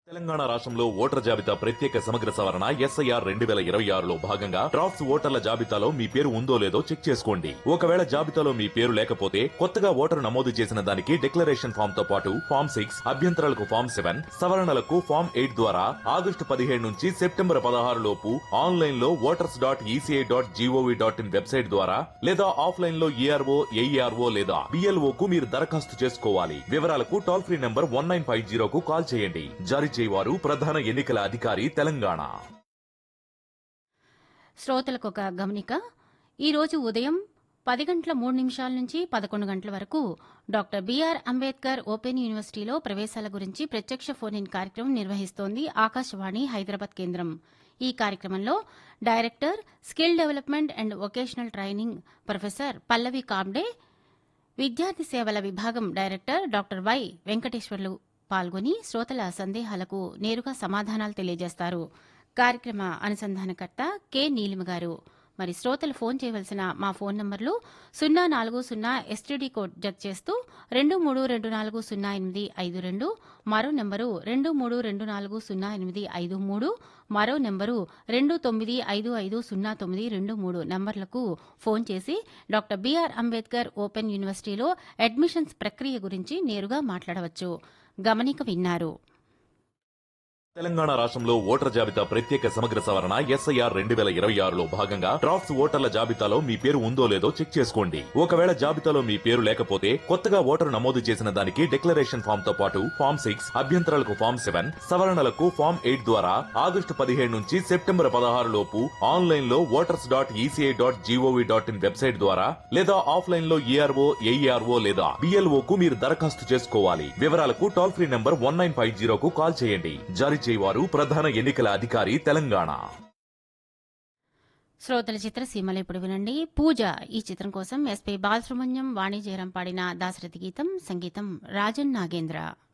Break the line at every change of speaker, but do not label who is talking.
తెలంగాణ రాష్ట్రంలో ఓటర్ జాబితా ప్రత్యేక సమగ్ర సవరణ ఎస్ఐఆర్ 2026లో భాగంగా డ్రాఫ్ట్స్ ఓటర్ల జాబితాలో మీ పేరు ఉందో లేదో చెక్ చేసుకోండి. ఒకవేళ జాబితాలో మీ పేరు లేకపోతే కొత్తగా ఓటరు నమోదు చేసిన దానికి డిక్లరేషన్ ఫామ్ తో పాటు ఫామ్ 6, అభ్యంతరాలకు ఫామ్ 7, సవరణలకు ఫామ్ 8 ద్వారా ఆగస్టు 15 నుంచి సెప్టెంబర్ 16 లోపు ఆన్లైన్ లో voters.eci.gov.in వెబ్సైట్ ద్వారా లేదా ఆఫ్లైన్ లో ఏఆర్ఓ, ఏఈఆర్ఓ లేదా బిఎల్ఓ కు మీరు దరఖాస్తు చేసుకోవాలి. వివరాలకు టోల్ ఫ్రీ నంబర్ 1950 కు కాల్ చేయండి. జారీ చేయవారు ప్రధాన ఎన్నికల అధికారి తెలంగాణ.
శ్రోతలకు ఒక గమనిక. ఈరోజు ఉదయం 10:03 నుంచి 11 గంటల వరకు డాక్టర్ బిఆర్ అంబేద్కర్ ఓపెన్ యూనివర్సిటీలో ప్రవేశాల గురించి ప్రత్యక్ష ఫోన్ ఇన్ కార్యక్రమం నిర్వహిస్తోంది ఆకాశవాణి హైదరాబాద్ కేంద్రం. ఈ కార్యక్రమంలో director skill development and vocational training professor Pallavi Comte, విద్యార్థి సేవల విభాగం డైరెక్టర్ డాక్టర్ వై వెంకటేశ్వర్లు పాల్గొని శ్రోతల సందేహాలకు నేరుగా సమాధానాలు తెలియజేస్తారు. కార్యక్రమ అనుసంధానకర్త కె నీలిమ గారు. మరి శ్రోతలు ఫోన్ చేయవలసిన మా ఫోన్ నంబర్లు 040 ఎస్టీడీ కోడ్ జత చేస్తూ 23240852, మరో నెంబరు 23240853, మరో నెంబరు 29550923 నంబర్లకు ఫోన్ చేసి డాక్టర్ బిఆర్ అంబేద్కర్ ఓపెన్ యూనివర్సిటీలో అడ్మిషన్స్ ప్రక్రియ గురించి నేరుగా మాట్లాడవచ్చు. గమనిక విన్నారు.
తెలంగాణ రాష్ట్రంలో ఓటర్ జాబితా ప్రత్యేక సమగ్ర సవరణ ఎస్ఐఆర్ 2026లో భాగంగా డ్రాఫ్ట్స్ ఓటర్ల జాబితాలో మీ పేరు ఉందో లేదో చెక్ చేసుకోండి. ఒకవేళ జాబితాలో మీ పేరు లేకపోతే కొత్తగా ఓటరు నమోదు చేసిన దానికి డిక్లరేషన్ ఫామ్ తో పాటు ఫామ్ 6, అభ్యంతరాలకు ఫామ్ 7, సవరణలకు ఫామ్ 8 ద్వారా ఆగస్టు 15 నుంచి సెప్టెంబర్ 16 లోపు ఆన్లైన్ లో voters.eci.gov.in వెబ్సైట్ ద్వారా లేదా ఆఫ్లైన్ లో ఏఆర్ఓ, ఏఈఆర్ఓ లేదా బిఎల్ఓ కు మీరు దరఖాస్తు చేసుకోవాలి. వివరాలకు టోల్ ఫ్రీ నంబర్ 1950 కు కాల్ చేయండి. జారీ చేయవారు ప్రధాన ఎన్నికల అధికారి తెలంగాణ.
శ్రోతల చిత్రసీమలు ఇప్పుడు వినండి. పూజ ఈ చిత్రం కోసం ఎస్పీ బాలసుబ్రహ్మణ్యం, వాణి జయరాం పాడిన దాశరథి గీతం, సంగీతం రాజన్ నాగేంద్ర.